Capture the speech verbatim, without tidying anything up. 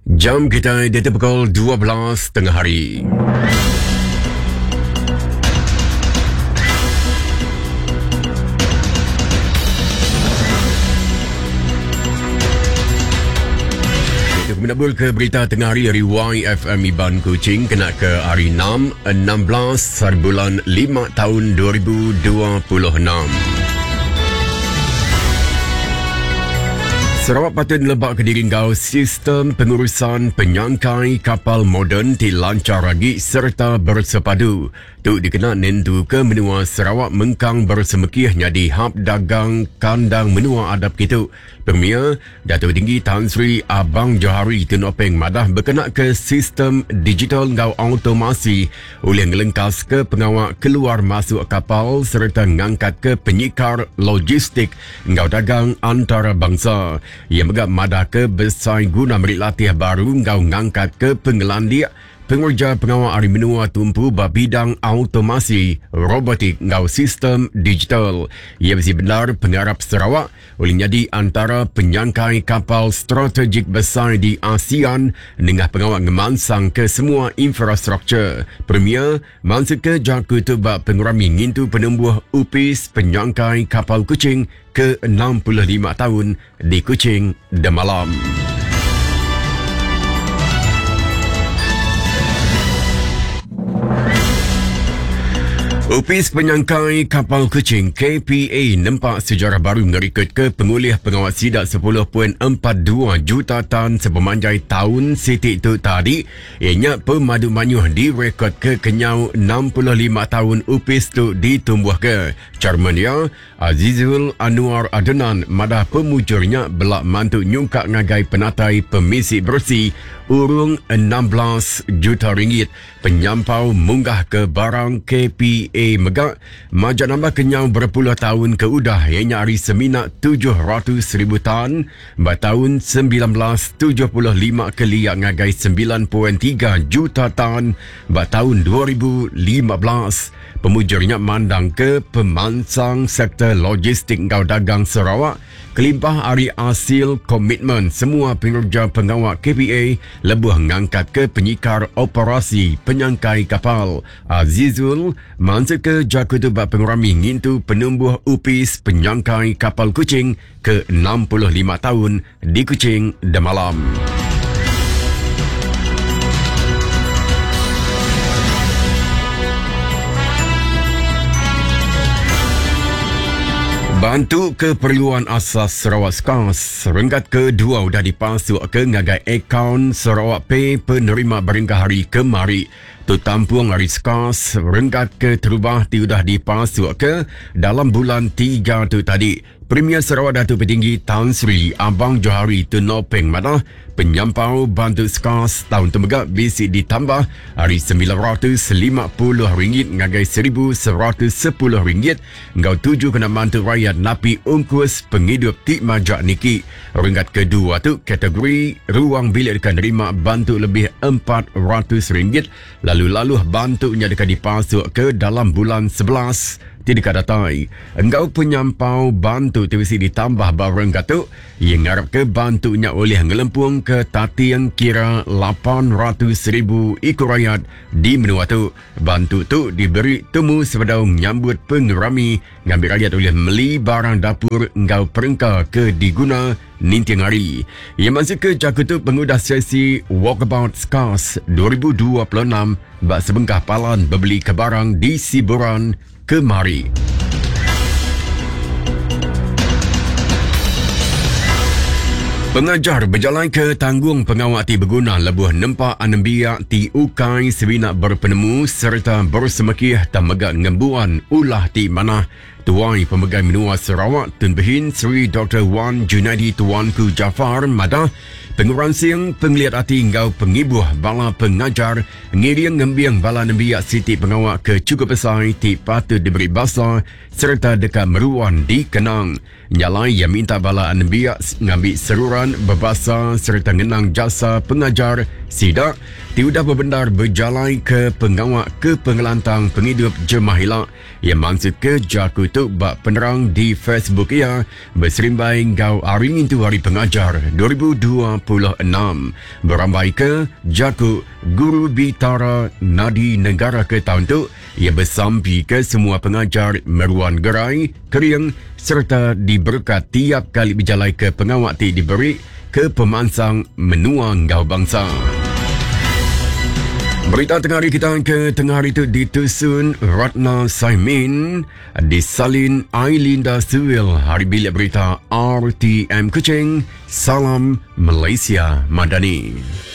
Jam kita di pukul dua belas tengah hari. Menabur ke berita tengah hari dari Y F M Iban Kuching kena ke hari enam, enam belas hari bulan lima tahun dua ribu dua puluh enam. Sarawak patut lebak ke diri kau sistem pengurusan penyangkai kapal moden dilancar lagi serta bersepadu. Tu dikenal nentu ke menua Sarawak mengkang bersemekihnya di hab dagang kandang menua adab kitu. Premier Datuk Tinggi Tan Sri Abang Johari Tunopeng madah berkenaan ke sistem digital ngau automasi oleh ngelengkas ke pengawal keluar masuk kapal serta ngangkat ke penyikar logistik ngau dagang antarabangsa. Ia megap madah ke besar guna merik latih baru ngau ngangkat ke pengelandik pengerja pengawal ari menua tumpu bidang automasi robotik ngau sistem digital. Ia mesti benar pengarap Sarawak oleh jadi antara penyangkai kapal strategik besar di ASEAN dengan pengawal ngemansang ke semua infrastruktur. Premier mansuk ke jaku tu bak pengurami ngintu penembuh upis penyangkai kapal Kuching ke enam puluh lima tahun di Kuching Damalam. Upis penyangkai kapal Kuching K P A nampak sejarah baru mengikut ke pengulih pengawal sidak sepuluh perpuluhan empat dua juta tan sepemanjai tahun siti itu tadi. Ianya pemadu manyuh direkod ke kenyau enam puluh lima tahun upis tu ditumbuh ke. Chairman dia Azizul Anwar Adnan madah pemujurnya belak mantu nyungkak ngagai penatai pemisi bersih urung enam belas juta ringgit. Penyampau munggah ke barang K P A megak majak nambah kenyau berpuluh tahun ke udah ianya hari seminat tujuh ratus ribu tan tahun sembilan belas tujuh puluh lima keliak ngagai sembilan perpuluhan tiga juta tan tahun dua ribu lima belas. Pemujurnya mandang ke pemansang sektor logistik ngau dagang Sarawak kelimpah hari hasil komitmen semua pekerja pengawal K P A lebuh ngangkat ke penyikar operasi penyangkai kapal. Azizul mansuk ke jakutu bak pengurami ngintu penumbuh upis penyangkai kapal Kuching ke enam puluh lima tahun di Kuching Damalam. Bantu keperluan asas Sarawak Skars. Renggat kedua sudah dipasuk ke ngagai akaun Sarawak Pay penerima beringkah hari kemari. Tu tampuang hari Skars renggat ke terubah sudah dipasuk ke dalam bulan tiga tu tadi. Premier Sarawak Datuk Petinggi Tan Sri Abang Johari Tunopeng madah penyampau bantu Skars tahun temegak bisi ditambah hari sembilan ratus lima puluh ringgit ngagai seribu seratus sepuluh ringgit ngau tuju kena bantu rakyat napi ungkus penghidup tik majak niki. Ringkat kedua tu kategori ruang bilik dekat nerima bantu lebih empat ratus ringgit lalu-lalu bantunya dekat dipasuk ke dalam bulan sebelas tidak datai. Engkau penyampau bantu T V C ditambah barang gatuk yang ngarap ke bantunya oleh ngelempung ke tati yang kira lapan ratus ribu ikut rakyat di menua tu. Bantu tu diberi temu sepadau nyambut pengerami ngambil rakyat oleh meli barang dapur engkau perengka ke diguna nintiang hari. Ia masuk ke jakutu pengudah sesi Walkabout Skars dua ribu dua puluh enam bak sebengkah palan berbeli ke barang di Siburan kemari. Pengajar berjalan ke tanggung pengawal ti berguna lebuh nempak anembiak ti ukai sebinak berpenemu serta bersemekih tamegak ngembuan ulah ti manah. Tuai Pemegang Menua Sarawak Tun Behin Sri Doktor Wan Junaidi Tuanku Jafar madah penguransing penglihat hati ngau pengibuh bala pengajar ngiriang ngembiang bala nembiak siti pengawal ke cukup besar ti patut diberi basa serta dekat meruan di Kenang. Nyalai yang minta bala nembiak ngambil seruran berbasa serta ngenang jasa pengajar sidak tiudah berbendar berjalan ke pengawal ke pengelantang penghidup jemaah hilak yang maksud ke jakutuk bak penerang di Facebook ia berserimbai ngau aring itu hari pengajar dua ribu dua puluh enam. Berambai ke Jakuk Guru Bitara Nadi Negara ke tahun tu, ia bersampi ke semua pengajar meruan gerai, keriang serta diberkat tiap kali berjalai ke pengawak ti diberi ke pemansang menua ngau bangsa. Berita tengah hari kita ke tengah hari itu ditusun Ratna Saimin, disalin Ailinda Suwil, hari bilik berita R T M Kuching. Salam Malaysia Madani.